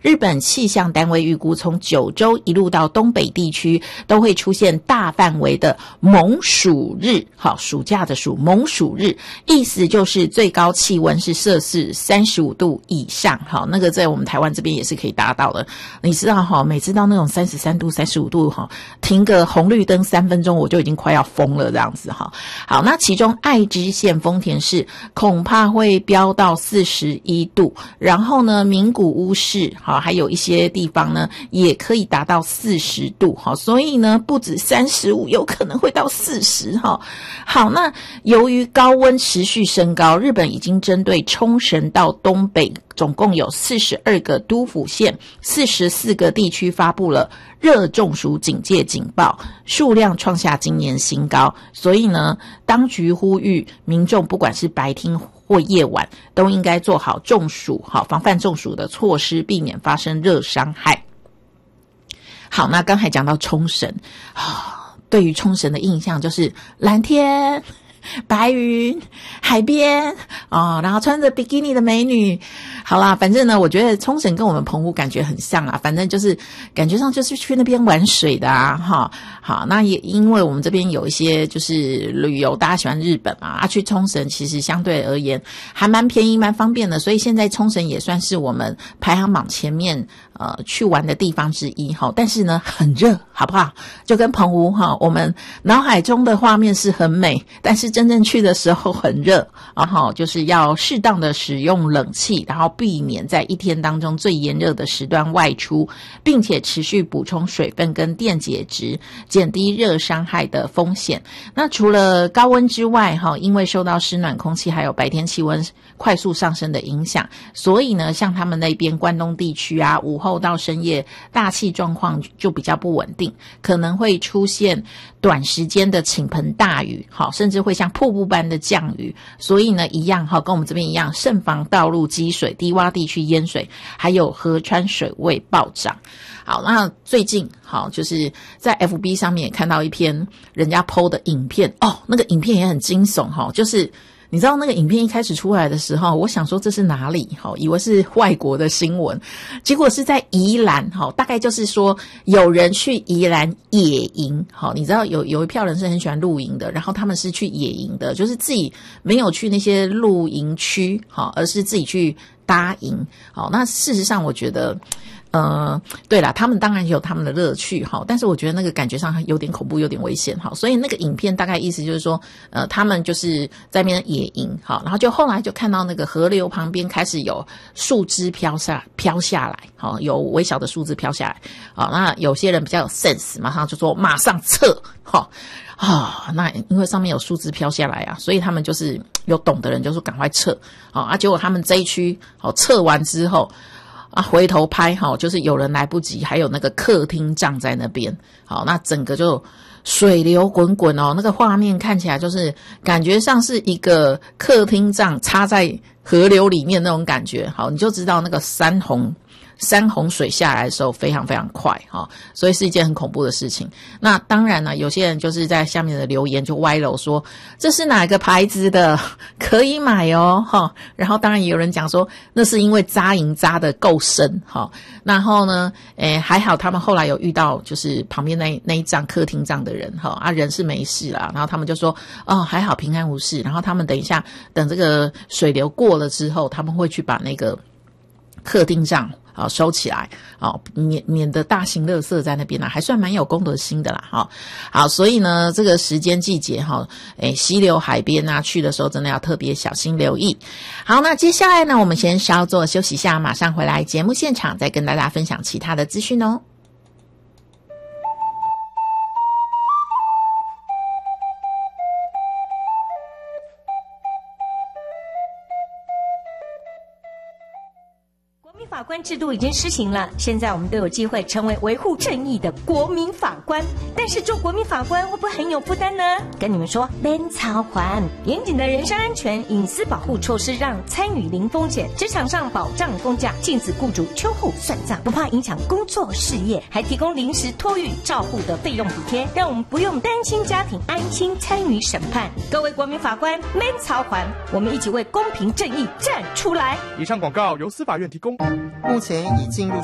日本气象单位预估，从九州一路到东北地区都会出现大范围的猛暑日，好，暑假的暑，猛暑日，意思就是最高气温是摄氏35度以上，好，那个在我们台湾这边也是可以达到的。你知道哈，每次到那种33度、35度哈，停个红绿灯3分钟，我就已经快要疯了这样子哈。好，那其中爱知县丰田市恐怕会飙到41度，然后呢，名古屋市好，还有一些地方呢也可以达到40度，好，所以呢不止35，有可能会到40哈。好，那由于高温持续升高，日本已经针对冲绳到东北总共有42个都府县、44个地区发布了热中暑警戒警报，数量创下今年新高。所以呢，当局呼吁民众不管是白天或夜晚，都应该做好中暑、防范中暑的措施，避免发生热伤害。好，那刚才讲到冲绳，对于冲绳的印象就是蓝天、白云、海边然后穿着比基尼的美女。好啦，反正呢，我觉得冲绳跟我们澎湖感觉很像啦，反正就是感觉上就是去那边玩水的哈。好，那也因为我们这边有一些就是旅游，大家喜欢日本嘛，去冲绳其实相对而言还蛮便宜蛮方便的，所以现在冲绳也算是我们排行榜前面去玩的地方之一哈。但是呢很热，好不好？就跟澎湖哈，我们脑海中的画面是很美，但是真正去的时候很热，然后就是要适当的使用冷气，然后避免在一天当中最炎热的时段外出，并且持续补充水分跟电解质，减低热伤害的风险。那除了高温之外，因为受到湿暖空气还有白天气温快速上升的影响，所以呢，像他们那边关东地区啊，午后到深夜大气状况就比较不稳定，可能会出现短时间的倾盆大雨，甚至会像瀑布般的降雨。所以呢，一样跟我们这边一样，慎防道路积水、低洼地区淹水，还有河川水位暴涨。好，那最近就是在 FB 上面也看到一篇人家 po 的影片那个影片也很惊悚就是你知道那个影片一开始出来的时候，我想说这是哪里以为是外国的新闻，结果是在宜兰大概就是说有人去宜兰野营你知道有一票人是很喜欢露营的，然后他们是去野营的，就是自己没有去那些露营区而是自己去搭营那事实上我觉得对啦，他们当然有他们的乐趣但是我觉得那个感觉上有点恐怖，有点危险所以那个影片大概意思就是说他们就是在那边野营然后就后来就看到那个河流旁边开始有树枝飘下来有微小的树枝飘下来那有些人比较有 sense， 马上就说马上撤那因为上面有树枝飘下来所以他们就是有懂的人就说赶快撤结果他们这一区撤完之后回头拍就是有人来不及，还有那个客厅帐在那边那整个就水流滚滚那个画面看起来就是感觉上是一个客厅帐插在河流里面那种感觉你就知道那个山洪水下来的时候非常非常快所以是一件很恐怖的事情。那当然呢，有些人就是在下面的留言就歪楼说这是哪个牌子的可以买然后当然也有人讲说那是因为扎营扎得够深然后呢还好他们后来有遇到就是旁边那一帐客厅帐的人人是没事啦，然后他们就说还好平安无事，然后他们等一下等这个水流过了之后，他们会去把那个客厅帐收起来免得大型垃圾在那边还算蛮有公德心的啦好，所以呢这个时间季节溪流海边去的时候真的要特别小心留意。好，那接下来呢我们先稍作休息一下，马上回来节目现场再跟大家分享其他的资讯哦。 法官制度已经施行了，现在我们都有机会成为维护正义的国民法官。但是做国民法官会不会很有负担呢？跟你们说，免操还严谨的人身安全、隐私保护措施，让参与零风险，职场上保障公假，禁止雇主秋后算账，不怕影响工作事业，还提供临时托育照护的费用补贴，让我们不用担心家庭，安心参与审判。各位国民法官，免操还，我们一起为公平正义站出来。 以上广告由司法院提供。 目前已进入